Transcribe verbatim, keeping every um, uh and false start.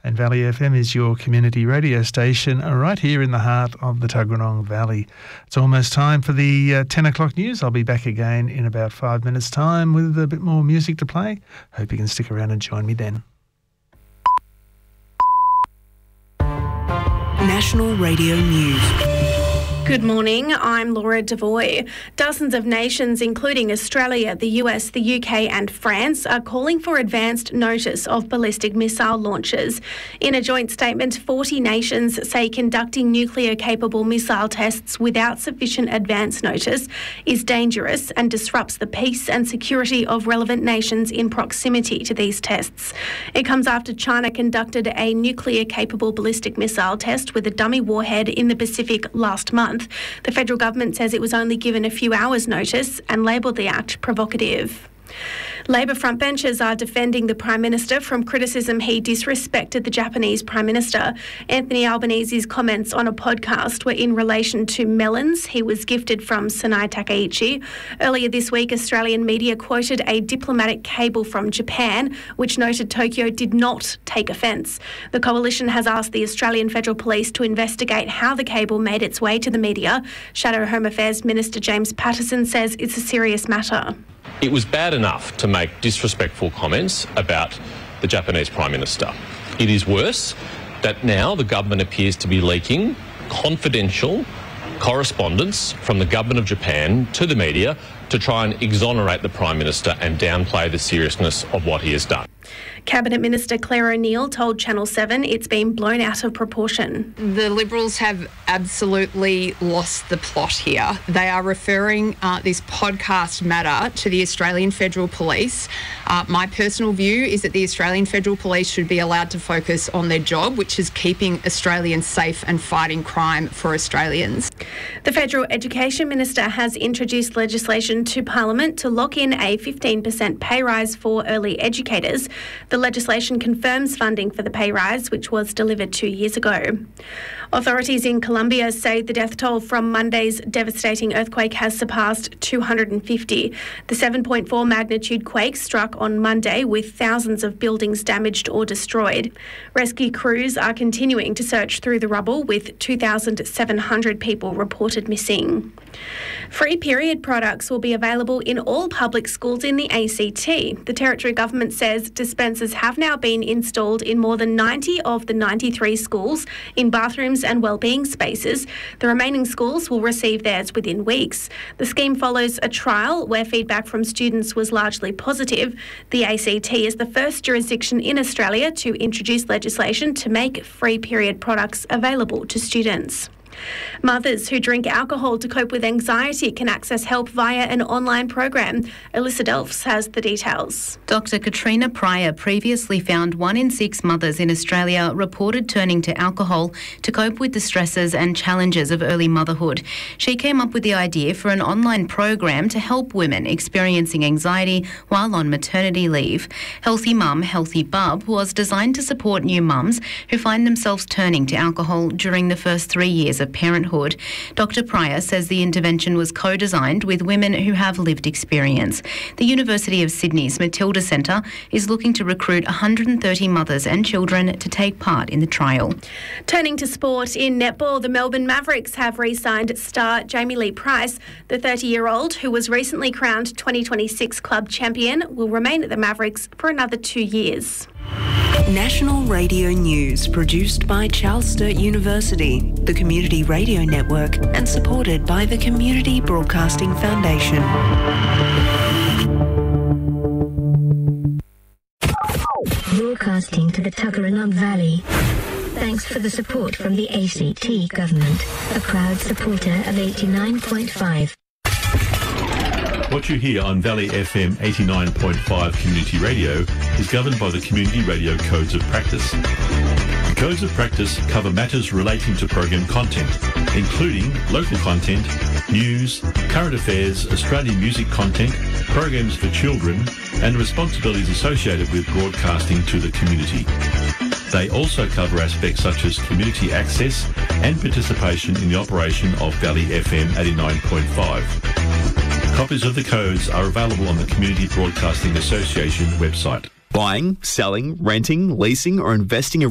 And Valley F M is your community radio station right here in the heart of the Tuggeranong Valley. It's almost time for the uh, ten o'clock news. I'll be back again in about five minutes' time with a bit more music to play. Hope you can stick around and join me then. National Radio News. Good morning, I'm Laura Devoy. Dozens of nations, including Australia, the U S, the U K and France, are calling for advanced notice of ballistic missile launches. In a joint statement, forty nations say conducting nuclear-capable missile tests without sufficient advance notice is dangerous and disrupts the peace and security of relevant nations in proximity to these tests. It comes after China conducted a nuclear-capable ballistic missile test with a dummy warhead in the Pacific last month. The federal government says it was only given a few hours' notice and labelled the act provocative. Labor frontbenchers are defending the Prime Minister from criticism he disrespected the Japanese Prime Minister. Anthony Albanese's comments on a podcast were in relation to melons he was gifted from Sonai Takaichi. Earlier this week, Australian media quoted a diplomatic cable from Japan, which noted Tokyo did not take offence. The coalition has asked the Australian Federal Police to investigate how the cable made its way to the media. Shadow Home Affairs Minister James Patterson says it's a serious matter. It was bad enough to make disrespectful comments about the Japanese Prime Minister. It is worse that now the government appears to be leaking confidential correspondence from the government of Japan to the media to try and exonerate the Prime Minister and downplay the seriousness of what he has done. Cabinet Minister Claire O'Neill told Channel seven it's been blown out of proportion. The Liberals have absolutely lost the plot here. They are referring uh, this podcast matter to the Australian Federal Police. Uh, my personal view is that the Australian Federal Police should be allowed to focus on their job, which is keeping Australians safe and fighting crime for Australians. The Federal Education Minister has introduced legislation to Parliament to lock in a fifteen percent pay rise for early educators. The legislation confirms funding for the pay rise, which was delivered two years ago. Authorities in Colombia say the death toll from Monday's devastating earthquake has surpassed two hundred fifty. The seven point four magnitude quake struck on Monday with thousands of buildings damaged or destroyed. Rescue crews are continuing to search through the rubble with two thousand seven hundred people reported missing. Free period products will be available in all public schools in the A C T. The Territory Government says dispensers have now been installed in more than ninety of the ninety-three schools in bathrooms and wellbeing spaces. The remaining schools will receive theirs within weeks. The scheme follows a trial where feedback from students was largely positive. The A C T is the first jurisdiction in Australia to introduce legislation to make free period products available to students. Mothers who drink alcohol to cope with anxiety can access help via an online program. Alyssa Delphs has the details. Doctor Katrina Pryor previously found one in six mothers in Australia reported turning to alcohol to cope with the stresses and challenges of early motherhood. She came up with the idea for an online program to help women experiencing anxiety while on maternity leave. Healthy Mum, Healthy Bub was designed to support new mums who find themselves turning to alcohol during the first three years of parenthood. Doctor Pryor says the intervention was co-designed with women who have lived experience. The University of Sydney's Matilda Centre is looking to recruit one hundred thirty mothers and children to take part in the trial. Turning to sport, in netball, the Melbourne Mavericks have re-signed star Jamie Lee Price. The thirty-year-old, who was recently crowned twenty twenty-six club champion, will remain at the Mavericks for another two years. National Radio News, produced by Charles Sturt University, the Community Radio Network, and supported by the Community Broadcasting Foundation. Broadcasting to the Tuggeranong Valley. Thanks for the support from the A C T Government, a proud supporter of eighty-nine point five. What you hear on Valley F M eighty-nine point five Community Radio is governed by the Community Radio Codes of Practice. The Codes of Practice cover matters relating to program content, including local content, news, current affairs, Australian music content, programs for children, and responsibilities associated with broadcasting to the community. They also cover aspects such as community access and participation in the operation of Valley F M eighty-nine point five. Copies of the codes are available on the Community Broadcasting Association website. Buying, selling, renting, leasing or investing in